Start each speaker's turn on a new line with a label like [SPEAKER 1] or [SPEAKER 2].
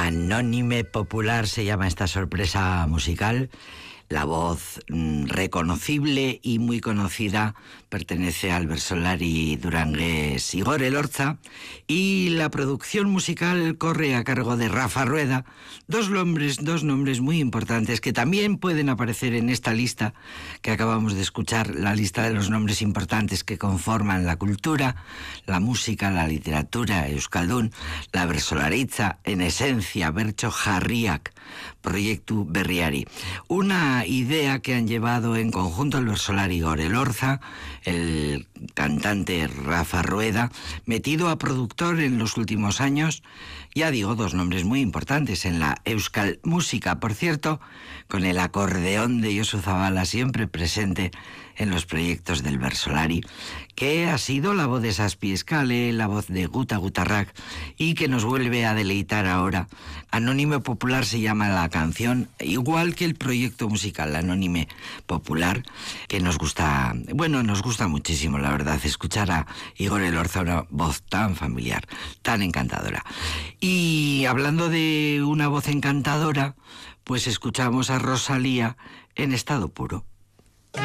[SPEAKER 1] Anónime Popular se llama esta sorpresa musical. La voz reconocible y muy conocida pertenece al versolari durangués Igor Elorza, y la producción musical corre a cargo de Rafa Rueda, dos nombres muy importantes que también pueden aparecer en esta lista que acabamos de escuchar, la lista de los nombres importantes que conforman la cultura, la música, la literatura euskaldun, la versolaritza, en esencia, bertso jarriak, proiektu berriari. Una idea que han llevado en conjunto el versolari Igor Elorza, el cantante Rafa Rueda, metido a productor en los últimos años. Ya digo, dos nombres muy importantes en la euskal música, por cierto, con el acordeón de Josu Zabala siempre presente en los proyectos del versolari, que ha sido la voz de Zazpi Eskale, la voz de Guta Gutarrak, y que nos vuelve a deleitar ahora. Anónime Popular se llama la canción, igual que el proyecto musical Anónime Popular, que nos gusta muchísimo, la verdad, escuchar a Igor Elorza, una voz tan familiar, tan encantadora. Y hablando de una voz encantadora, pues escuchamos a Rosalía en Estado Puro.